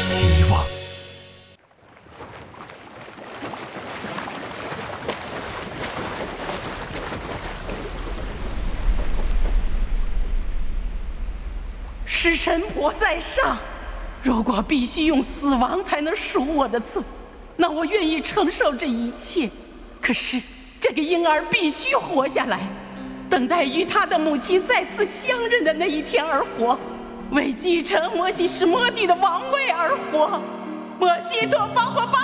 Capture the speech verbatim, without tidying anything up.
希望。 是神婆在上，如果必须用死亡才能赎我的罪，那我愿意承受这一切。可是这个婴儿必须活下来，等待与他的母亲再次相认的那一天而活，为继承摩西史摩地的王位而活。摩西多保护巴